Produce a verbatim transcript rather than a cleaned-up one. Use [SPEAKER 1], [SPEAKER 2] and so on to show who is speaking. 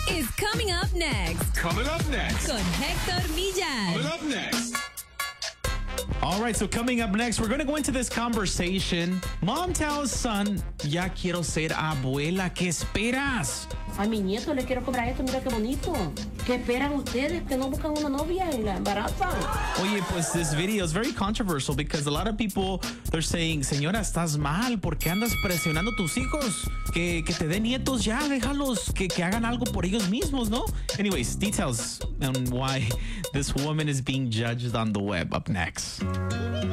[SPEAKER 1] is coming up next.
[SPEAKER 2] Coming up next.
[SPEAKER 1] Con Héctor Millar.
[SPEAKER 2] Coming up next.
[SPEAKER 3] All right, so coming up next, we're going to go into this conversation. Mom tells son, ya quiero ser abuela. ¿Qué esperas?
[SPEAKER 4] A mi nieto le quiero comprar esto, mira qué bonito. ¿Qué esperan ustedes que no buscan una novia y la embarazan?
[SPEAKER 3] Oye, pues this video is very controversial because a lot of people, they're saying, señora, estás mal. ¿Por qué andas presionando a tus hijos? Que, que te den nietos ya, déjalos, que, que hagan algo por ellos mismos, ¿no? Anyways, details on why this woman is being judged on the web up next.